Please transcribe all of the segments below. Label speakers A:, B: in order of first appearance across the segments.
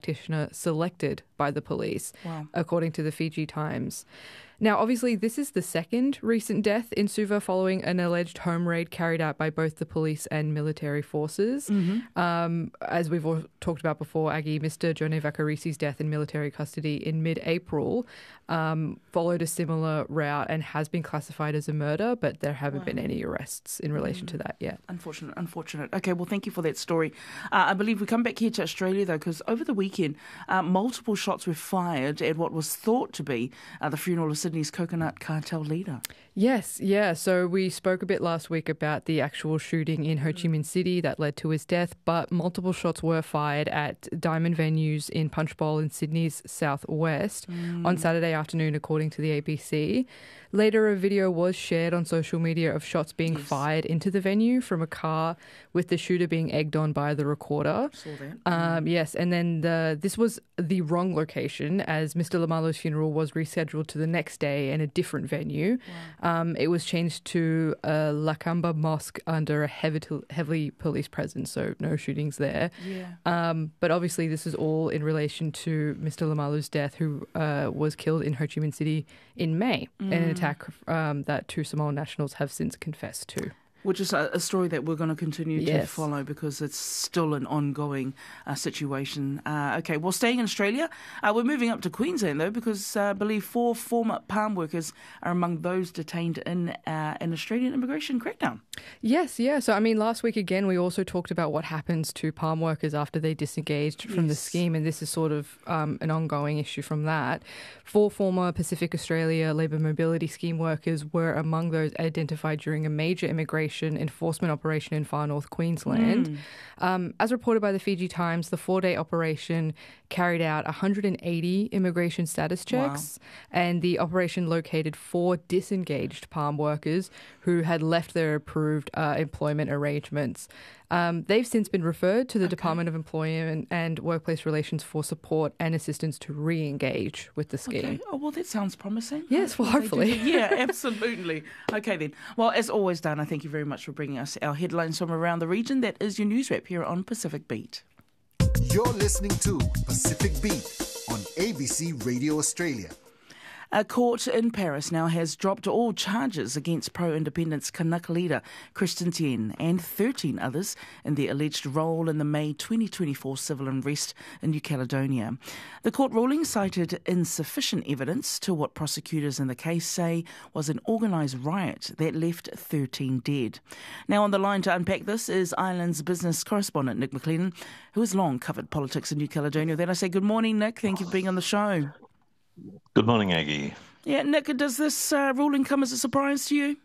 A: practitioner selected by the police,
B: Wow.
A: according to the Fiji Times. Now, obviously, this is the second recent death in Suva following an alleged home raid carried out by both the police and military forces. As we've all talked about before, Aggie, Mr. Jone Vakarisi's death in military custody in mid-April followed a similar route and has been classified as a murder, but there haven't been any arrests in relation to that yet.
B: Unfortunate. Okay, well, thank you for that story. I believe we come back here to Australia, though, because over the weekend, multiple shots were fired at what was thought to be the funeral of Sydney's coconut cartel leader.
A: Yes, yeah. So we spoke a bit last week about the actual shooting in Ho Chi Minh City that led to his death, but multiple shots were fired at diamond venues in Punch Bowl in Sydney's southwest on Saturday afternoon, according to the ABC. Later, a video was shared on social media of shots being fired into the venue from a car, with the shooter being egged on by the recorder.
B: Saw that.
A: Yes, and then this was the wrong location, as Mr. Lamalo's funeral was rescheduled to the next day in a different venue.
B: Wow.
A: It was changed to Lakamba Mosque under a heavy police presence, so no shootings there.
B: Yeah.
A: But obviously this is all in relation to Mr. Lamalo's death, who was killed in Ho Chi Minh City in May in an attack that two Samoan nationals have since confessed to.
B: Which is a story that we're going to continue to follow because it's still an ongoing situation. Okay, well, staying in Australia, we're moving up to Queensland, though, because I believe 4 former palm workers are among those detained in an Australian immigration crackdown.
A: Yes, yeah. So, I mean, last week, again, we also talked about what happens to palm workers after they disengaged from the scheme, and this is sort of an ongoing issue from that. 4 former Pacific Australia Labour Mobility Scheme workers were among those identified during a major immigration enforcement operation in far north Queensland. As reported by the Fiji Times, the 4-day operation carried out 180 immigration status checks, and the operation located 4 disengaged palm workers who had left their approved employment arrangements. They've since been referred to the Department of Employment and Workplace Relations for support and assistance to re-engage with the scheme.
B: Okay. Oh, well, that sounds promising.
A: Yes, well, hopefully.
B: Yeah, absolutely. Okay, then. Well, as always, Dana, thank you very much for bringing us our headlines from around the region. That is your news wrap here on Pacific Beat.
C: You're listening to Pacific Beat on ABC Radio Australia.
B: A court in Paris now has dropped all charges against pro-independence Kanaka leader Christian Tien and 13 others in their alleged role in the May 2024 civil unrest in New Caledonia. The court ruling cited insufficient evidence to what prosecutors in the case say was an organised riot that left 13 dead. Now on the line to unpack this is Island's business correspondent Nick McLennan, who has long covered politics in New Caledonia. Then I say good morning, Nick. Thank you for being on the show.
D: Good morning, Aggie.
B: Yeah, Nick, does this ruling come as a surprise to you?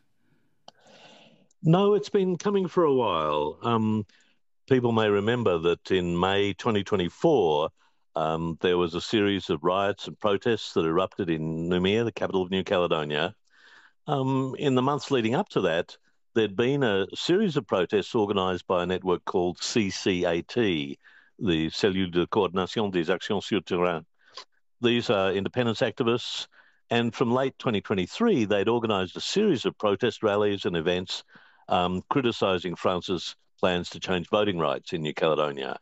D: No, it's been coming for a while. People may remember that in May 2024, there was a series of riots and protests that erupted in Noumea, the capital of New Caledonia. In the months leading up to that, there'd been a series of protests organised by a network called CCAT, the Cellule de Coordination des Actions sur Terrain. These are independence activists, and from late 2023, they'd organised a series of protest rallies and events criticising France's plans to change voting rights in New Caledonia.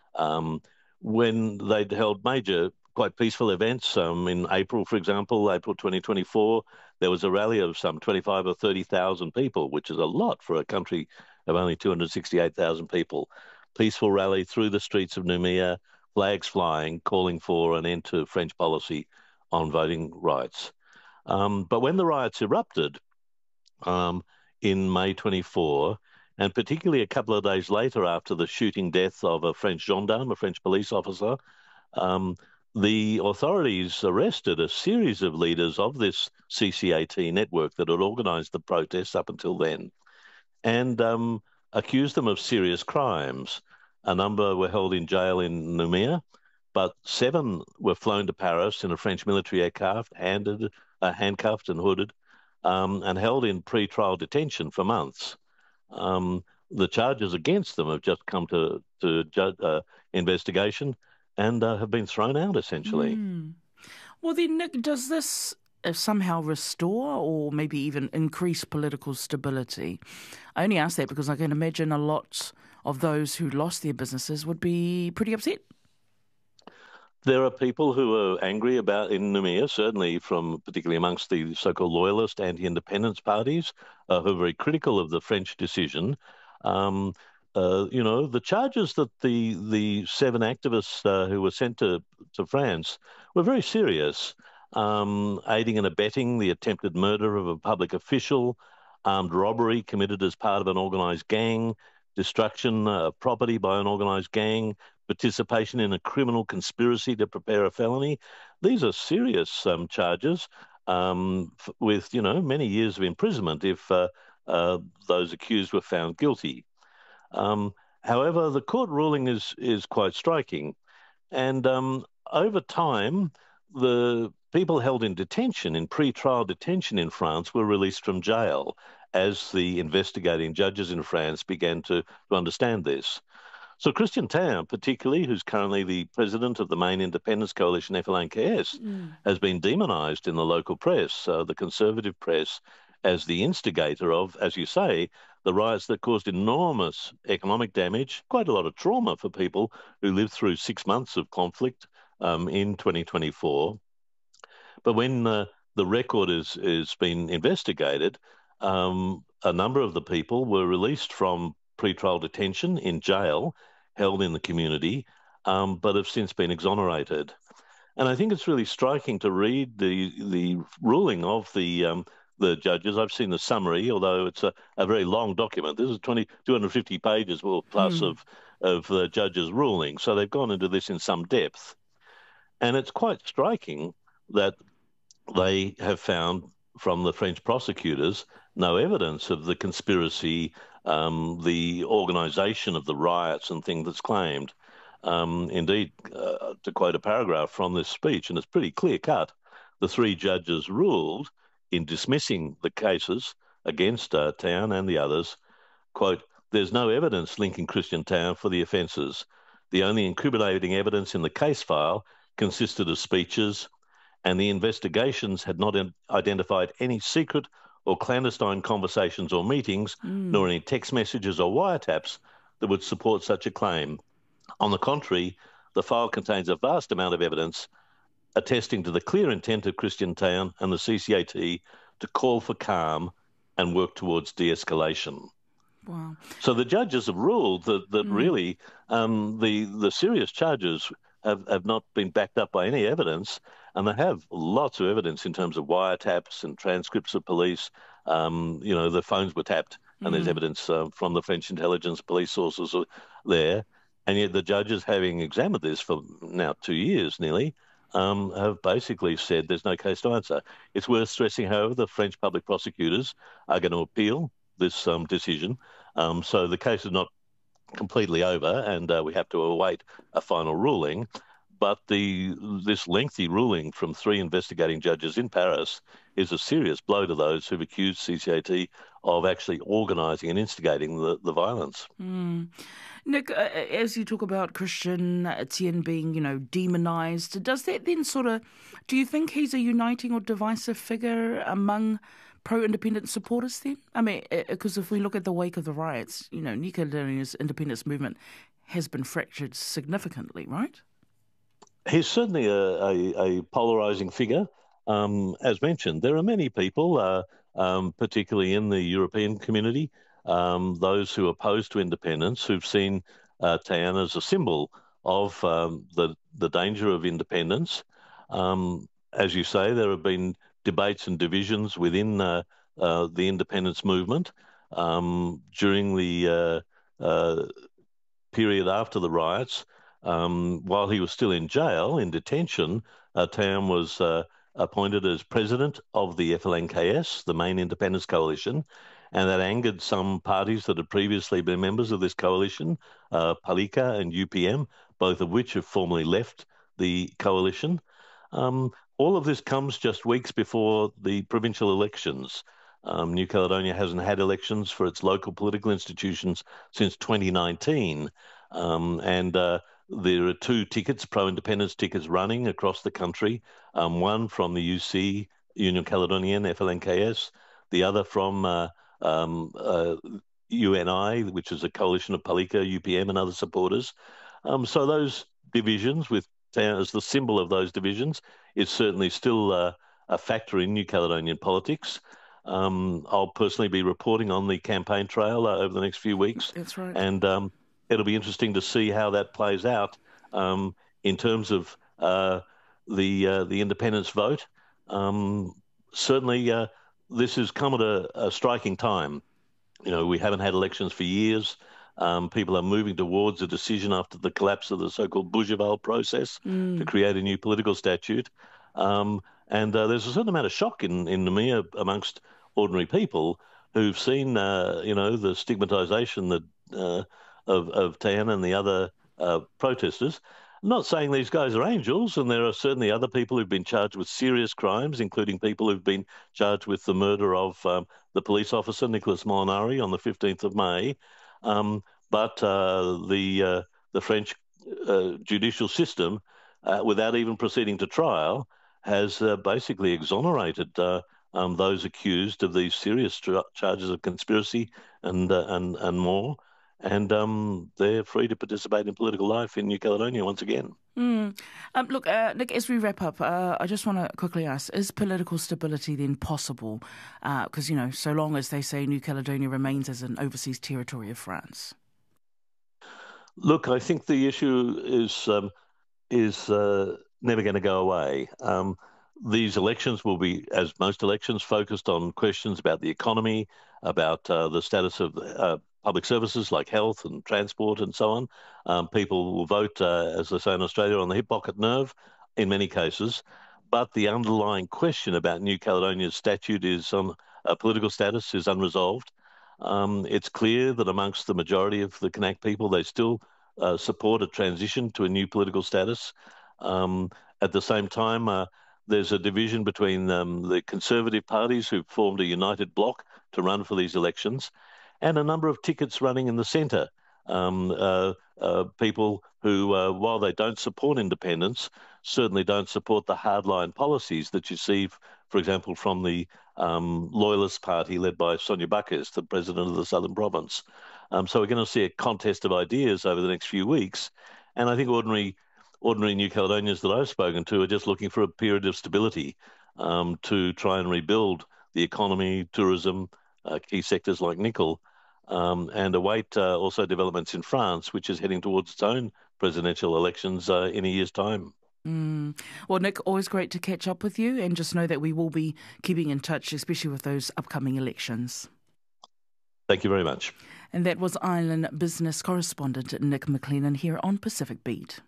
D: When they'd held major, quite peaceful events, in April, for example, April 2024, there was a rally of some 25 or 30,000 people, which is a lot for a country of only 268,000 people. Peaceful rally through the streets of Noumea, flags flying, calling for an end to French policy on voting rights. But when the riots erupted in May 24, and particularly a couple of days later after the shooting death of a French gendarme, a French police officer, the authorities arrested a series of leaders of this CCAT network that had organised the protests up until then and accused them of serious crimes. A number were held in jail in Noumea, but 7 were flown to Paris in a French military aircraft, handcuffed and hooded, and held in pre-trial detention for months. The charges against them have just come to investigation and have been thrown out, essentially.
B: Well, then, Nick, does this somehow restore or maybe even increase political stability? I only ask that because I can imagine a lot of those who lost their businesses would be pretty upset.
D: There are people who are angry about in Noumea, certainly from particularly amongst the so-called loyalist anti-independence parties, who are very critical of the French decision. The charges that the 7 activists who were sent to France were very serious. Aiding and abetting the attempted murder of a public official, armed robbery committed as part of an organised gang, destruction of property by an organised gang, participation in a criminal conspiracy to prepare a felony. These are serious charges with, many years of imprisonment if those accused were found guilty. However, the court ruling is quite striking. And over time, the people held in detention, in pre-trial detention in France, were released from jail as the investigating judges in France began to understand this. So Christian Taillon, particularly, who's currently the president of the main independence coalition, FLNKS, has been demonised in the local press, the conservative press, as the instigator of, as you say, the riots that caused enormous economic damage, quite a lot of trauma for people who lived through 6 months of conflict in 2024. But when the record is been investigated, a number of the people were released from pre-trial detention in jail, held in the community, but have since been exonerated. And I think it's really striking to read the ruling of the judges. I've seen the summary, although it's a very long document. This is 250 pages or plus of the judges' ruling. So they've gone into this in some depth. And it's quite striking that they have found from the French prosecutors no evidence of the conspiracy, the organisation of the riots and things that's claimed. Indeed, to quote a paragraph from this speech, and it's pretty clear-cut, the 3 judges ruled in dismissing the cases against Taillon and the others, quote, "There's no evidence linking Christian Taillon for the offences. The only incriminating evidence in the case file consisted of speeches, and the investigations had not identified any secret or clandestine conversations or meetings, nor any text messages or wiretaps that would support such a claim. On the contrary, the file contains a vast amount of evidence attesting to the clear intent of Christian Taillon and the CCAT to call for calm and work towards de-escalation."
B: Wow.
D: So the judges have ruled that really the serious charges have not been backed up by any evidence, and they have lots of evidence in terms of wiretaps and transcripts of police. The phones were tapped, and there's evidence from the French intelligence police sources there. And yet the judges, having examined this for now 2 years nearly, have basically said there's no case to answer. It's worth stressing, however, the French public prosecutors are going to appeal this decision. So the case is not completely over, and we have to await a final ruling. But this lengthy ruling from 3 investigating judges in Paris is a serious blow to those who've accused CCAT of actually organising and instigating the violence.
B: Nick, as you talk about Christian Taillon being, demonised, does that then do you think he's a uniting or divisive figure among pro-independence supporters then? I mean, because if we look at the wake of the riots, New Caledonia's independence movement has been fractured significantly, right?
D: He's certainly a polarising figure. As mentioned, there are many people, particularly in the European community, those who are opposed to independence, who've seen Taillon as a symbol of the danger of independence. As you say, there have been debates and divisions within the independence movement during the period after the riots. While he was still in jail, in detention, Taillon was appointed as president of the FLNKS, the main independence coalition, and that angered some parties that had previously been members of this coalition, Palika and UPM, both of which have formally left the coalition. All of this comes just weeks before the provincial elections. New Caledonia hasn't had elections for its local political institutions since 2019, and there are 2 tickets, pro-independence tickets, running across the country, one from the UC, Union Caledonienne, FLNKS, the other from UNI, which is a coalition of Palika, UPM and other supporters. So those divisions with as the symbol of those divisions is certainly still a factor in New Caledonian politics. I'll personally be reporting on the campaign trail over the next few weeks.
B: That's right.
D: And it'll be interesting to see how that plays out in terms of the independence vote. Certainly, this has come at a striking time. We haven't had elections for years. People are moving towards a decision after the collapse of the so-called Bougival process to create a new political statute. And there's a certain amount of shock in Noumea amongst ordinary people who've seen, the stigmatisation of Tayan and the other protesters. I'm not saying these guys are angels, and there are certainly other people who've been charged with serious crimes, including people who've been charged with the murder of the police officer, Nicholas Molinari, on the 15th of May. But the French judicial system, without even proceeding to trial, has basically exonerated those accused of these serious charges of conspiracy and more. And they're free to participate in political life in New Caledonia once again.
B: Look, Nick, as we wrap up, I just want to quickly ask, is political stability then possible? Because, so long as they say New Caledonia remains as an overseas territory of France.
D: Look, I think the issue is never going to go away. These elections will be, as most elections, focused on questions about the economy, about the status of public services like health and transport and so on. People will vote, as they say in Australia, on the hip pocket nerve in many cases. But the underlying question about New Caledonia's statute is on political status is unresolved. It's clear that amongst the majority of the Kanak people, they still support a transition to a new political status. At the same time, there's a division between the Conservative parties who've formed a united bloc to run for these elections, and a number of tickets running in the centre. People who, while they don't support independence, certainly don't support the hardline policies that you see, for example, from the Loyalist Party led by Sonia Bakkes, the president of the Southern Province. So we're going to see a contest of ideas over the next few weeks. And I think ordinary New Caledonians that I've spoken to are just looking for a period of stability to try and rebuild the economy, tourism, key sectors like nickel, and await also developments in France, which is heading towards its own presidential elections in a year's time.
B: Well, Nick, always great to catch up with you, and just know that we will be keeping in touch, especially with those upcoming elections.
D: Thank you very much.
B: And that was Island business correspondent Nick McLennan here on Pacific Beat.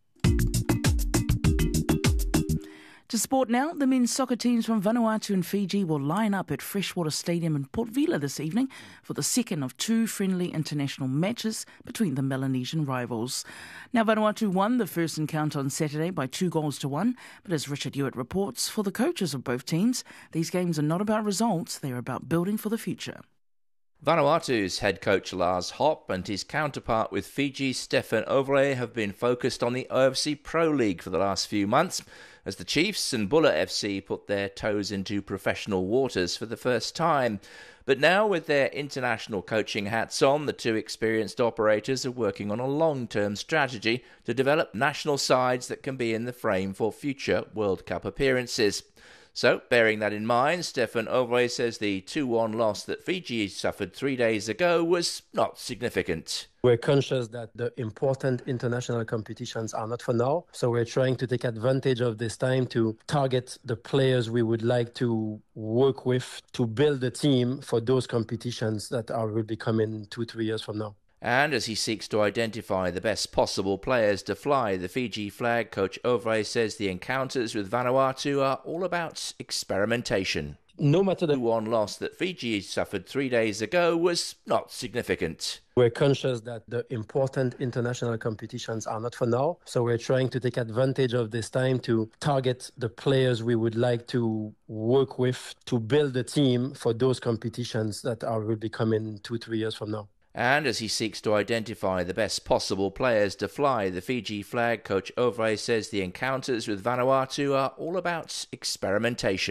B: To sport now, the men's soccer teams from Vanuatu and Fiji will line up at Freshwater Stadium in Port Vila this evening for the second of two friendly international matches between the Melanesian rivals. Now, Vanuatu won the first encounter on Saturday by 2-1, but as Richard Hewitt reports, for the coaches of both teams, these games are not about results, they are about building for the future.
E: Vanuatu's head coach Lars Hopp and his counterpart with Fiji's Stefan Ovre have been focused on the OFC Pro League for the last few months, as the Chiefs and Bulla FC put their toes into professional waters for the first time. But now, with their international coaching hats on, the two experienced operators are working on a long-term strategy to develop national sides that can be in the frame for future World Cup appearances. So, bearing that in mind, Stefan Ovre says the 2-1 loss that Fiji suffered 3 days ago was not significant.
F: We're conscious that the important international competitions are not for now, so we're trying to take advantage of this time to target the players we would like to work with to build a team for those competitions that will be coming 2-3 years from now.
E: And as he seeks to identify the best possible players to fly the Fiji flag, Coach Ovre says the encounters with Vanuatu are all about experimentation.
F: No matter the
E: 1 loss that Fiji suffered 3 days ago was not significant.
F: We're conscious that the important international competitions are not for now, so we're trying to take advantage of this time to target the players we would like to work with to build a team for those competitions that will be coming 2-3 years from now.
E: And as he seeks to identify the best possible players to fly the Fiji flag, Coach Ovre says the encounters with Vanuatu are all about experimentation.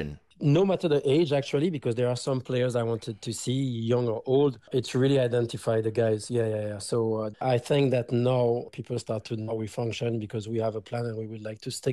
F: No matter the age, actually, because there are some players I wanted to see, young or old. It's really identify the guys. Yeah. So I think that now people start to know we function because we have a plan and we would like to stick